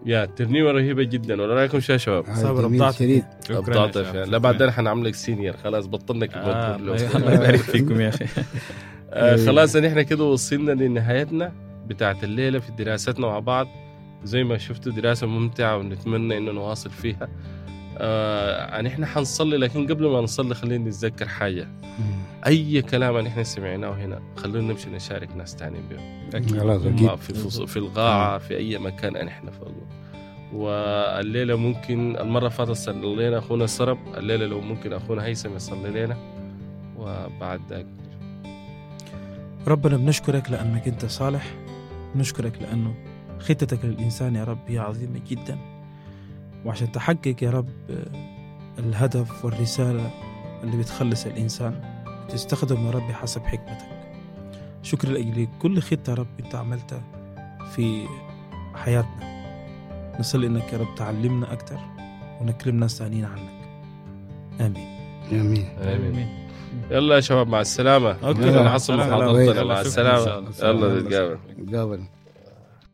يا ترنيمة رهيبة جدا. ولا رايكم شو يا شباب؟ صابر ابدعت. ابدعت فعلا. لا بعدين حنعملك سينيور خلاص بطلنا كده. الله يبارك فيكم يا اخي. خلاص نحن كده وصلنا لنهايتنا بتاعت الليلة في دراستنا مع بعض. زي ما شفتوا دراسة ممتعة ونتمنى إنه نواصل فيها. نحن حنصلي، لكن قبل ما نصلي خلينا نتذكر حاجة. أي كلام نحن سمعناه هنا خلونا نمشي نشارك ناس تانيين به في القاعة في أي مكان نحن فوقه. والليلة ممكن المرة فاتت صلي لنا أخونا السرب، الليلة لو ممكن أخونا هيثم يصلي لنا. وبعد ذلك ربنا بنشكرك لأنك أنت صالح، بنشكرك لأنه خطتك للإنسان يا رب هي عظيمة جدا، وعشان تحقق يا رب الهدف والرسالة اللي بتخلص الإنسان تستخدم يا رب حسب حكمتك. شكر لأجل كل خطة يا رب أنت عملتها في حياتنا. نصلي إنك يا رب تعلمنا أكتر ونكلم ناس ثانيين عنك. آمين آمين آمين. يلا يا شباب مع السلامة. نحصل محاضرتنا مع السلامة. يلا نتقابل.